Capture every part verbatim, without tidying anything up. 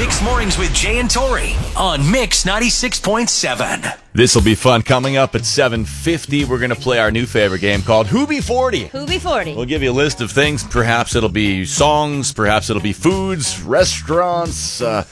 Mixed Mornings with Jay and Tori on Mix ninety-six point seven. This will be fun. Coming up at seven fifty, we're going to play our new favorite game called Who Be forty. Who Be forty? We'll give you a list of things. Perhaps it'll be songs, perhaps it'll be foods, restaurants, uh,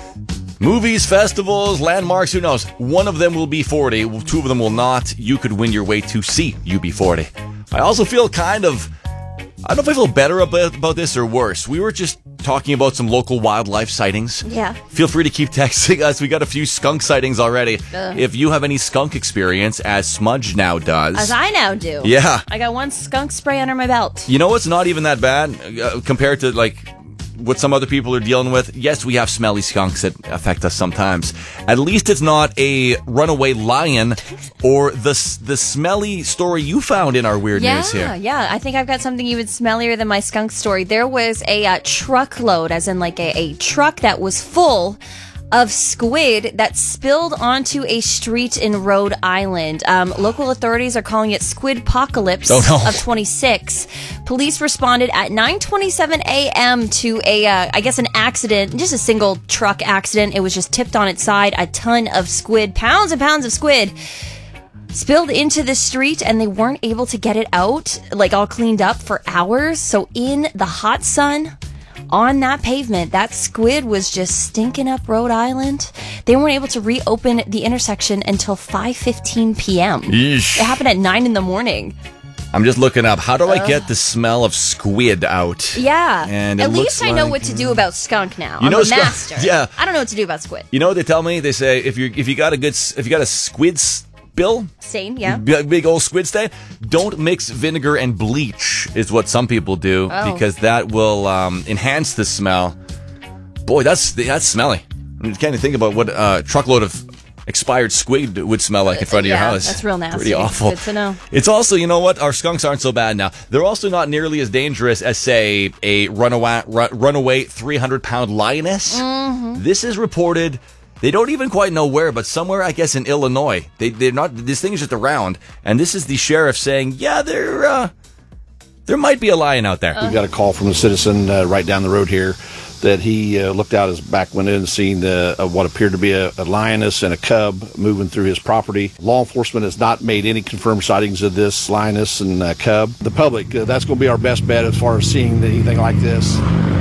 movies, festivals, landmarks, who knows. One of them will be forty, two of them will not. You could win your way to see U B forty. I also feel kind of, I don't know if I feel better about, about this or worse. We were just talking about some local wildlife sightings. Yeah. Feel free to keep texting us. We got a few skunk sightings already. Ugh. If you have any skunk experience, as Smudge now does. As I now do. Yeah. I got one skunk spray under my belt. You know what's not even that bad uh, compared to, like, what some other people are dealing with? Yes, we have smelly skunks that affect us sometimes. At least it's not a runaway lion or the the smelly story you found in our weird yeah, news here. Yeah, yeah. I think I've got something even smellier than my skunk story. There was a uh, truckload, as in like a, a truck that was full of squid that spilled onto a street in Rhode Island. Um, local authorities are calling it Squidpocalypse oh, no. of twenty-six. Police responded at nine twenty-seven a.m. to a, uh, I guess, an accident, just a single truck accident. It was just tipped on its side. A ton of squid, pounds and pounds of squid, spilled into the street, and they weren't able to get it out, like all cleaned up, for hours. So in the hot sun, on that pavement, that squid was just stinking up Rhode Island. They weren't able to reopen the intersection until five fifteen p.m. Yeesh. It happened at nine in the morning. I'm just looking up, how do I uh, get the smell of squid out? Yeah. And at least I like, know what to do about skunk now. You I'm know a skunk, master. Yeah. I don't know what to do about squid. You know what they tell me? They say if you if you got a good if you got a squid spill, stain, yeah, big, big old squid stain, don't mix vinegar and bleach is what some people do oh. because that will um, enhance the smell. Boy, that's that's smelly. I mean, can't even think about what a truckload of expired squid would smell like in front of yeah, your house. That's real nasty. Pretty awful. Good to know. It's also, you know what? Our skunks aren't so bad now. They're also not nearly as dangerous as, say, a runaway run, runaway three hundred pound lioness. Mm-hmm. This is reported. They don't even quite know where, but somewhere, I guess, in Illinois. They, they're not. This thing is just around, and this is the sheriff saying, "Yeah, there, uh, there might be a lion out there." We got a call from a citizen uh, right down the road here that he uh, looked out his back window and seen uh, what appeared to be a, a lioness and a cub moving through his property. Law enforcement has not made any confirmed sightings of this lioness and uh, cub. The public, uh, that's going to be our best bet as far as seeing anything like this.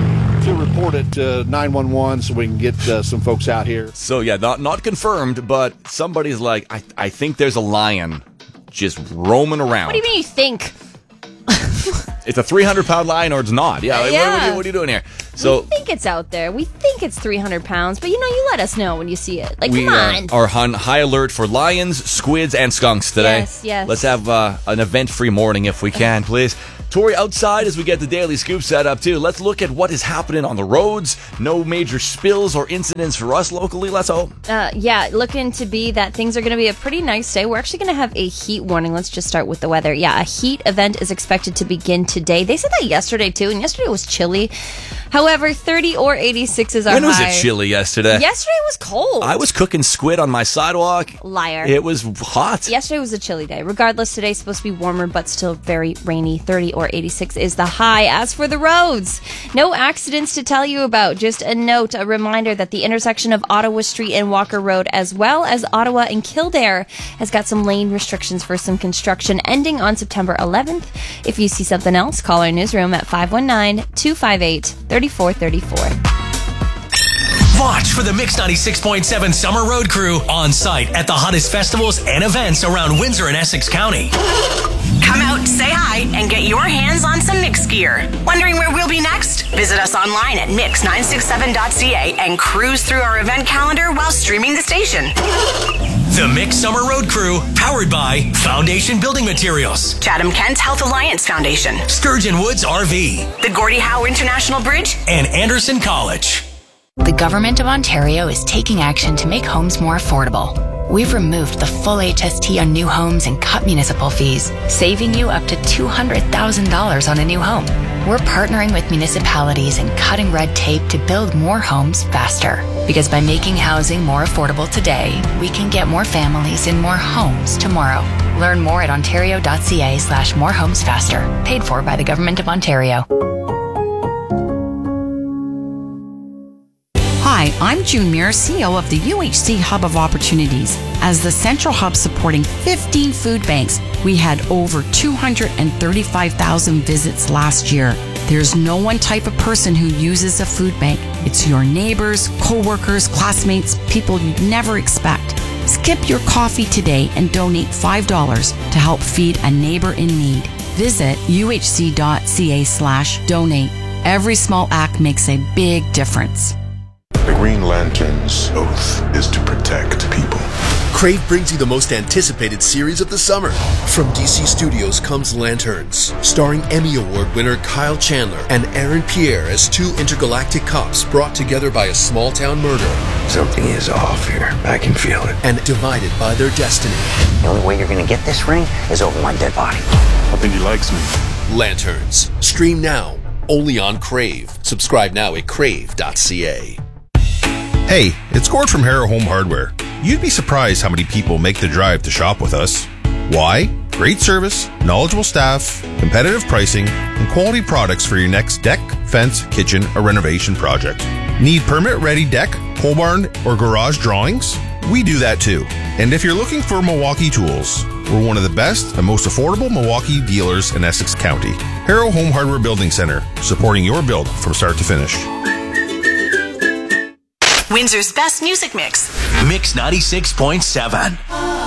To report it to nine one one so we can get uh, some folks out here. So yeah, not not confirmed, but somebody's like, I I think there's a lion just roaming around. What do you mean you think? It's a three hundred pound lion or it's not. Yeah, like, yeah. What, what, are you, what are you doing here? So we think it's out there. We think it's three hundred pounds, but you know, you let us know when you see it. Like, we come on. Uh, are on high alert for lions, squids, and skunks today. Yes, yes. Let's have uh, an event-free morning if we can, please. Tori, outside as we get the Daily Scoop set up, too. Let's look at what is happening on the roads. No major spills or incidents for us locally, let's hope. Uh, yeah, looking to be that things are going to be a pretty nice day. We're actually going to have a heat warning. Let's just start with the weather. Yeah, a heat event is expected to begin today. They said that yesterday, too, and yesterday was chilly. However, thirty or eighty-six is our when high. When was it chilly yesterday? Yesterday was cold. I was cooking squid on my sidewalk. Liar. It was hot. Yesterday was a chilly day. Regardless, today's supposed to be warmer, but still very rainy. thirty or eighty-six is the high. As for the roads, no accidents to tell you about. Just a note, a reminder that the intersection of Ottawa Street and Walker Road, as well as Ottawa and Kildare, has got some lane restrictions for some construction ending on September eleventh. If you see something else, call our newsroom at five one nine, two five eight, three four three four. Watch for the Mix ninety-six point seven Summer Road Crew on site at the hottest festivals and events around Windsor and Essex County. Come out, say hi, and get your hands on some Mix gear. Wondering where we'll be next? Visit us online at mix nine six seven dot c a and cruise through our event calendar while streaming the station. The Mix Summer Road Crew, powered by Foundation Building Materials, Chatham-Kent Health Alliance Foundation, Sturgeon Woods R V, the Gordie Howe International Bridge, and Anderson College. The Government of Ontario is taking action to make homes more affordable. We've removed the full H S T on new homes and cut municipal fees, saving you up to two hundred thousand dollars on a new home. We're partnering with municipalities and cutting red tape to build more homes faster. Because by making housing more affordable today, we can get more families in more homes tomorrow. Learn more at ontario.ca slash more homes faster. Paid for by the Government of Ontario. Hi, Hi, I'm June Muir, C E O of the U H C Hub of Opportunities. As the central hub supporting fifteen food banks, we had over two hundred thirty-five thousand visits last year. There's no one type of person who uses a food bank. It's your neighbors, co-workers, classmates, people you'd never expect. Skip your coffee today and donate five dollars to help feed a neighbor in need. Visit uhc.ca slash donate. Every small act makes a big difference. The Green Lantern's oath is to protect people. Crave brings you the most anticipated series of the summer. From D C Studios comes Lanterns, starring Emmy Award winner Kyle Chandler and Aaron Pierre as two intergalactic cops brought together by a small-town murder. Something is off here. I can feel it. And divided by their destiny. The only way you're going to get this ring is over my dead body. I think he likes me. Lanterns. Stream now. Only on Crave. Subscribe now at crave dot c a. Hey, it's Gord from Harrow Home Hardware. You'd be surprised how many people make the drive to shop with us. Why? Great service, knowledgeable staff, competitive pricing, and quality products for your next deck, fence, kitchen, or renovation project. Need permit-ready deck, pole barn, or garage drawings? We do that too. And if you're looking for Milwaukee tools, we're one of the best and most affordable Milwaukee dealers in Essex County. Harrow Home Hardware Building Center, supporting your build from start to finish. Windsor's best music mix. Mix ninety-six point seven.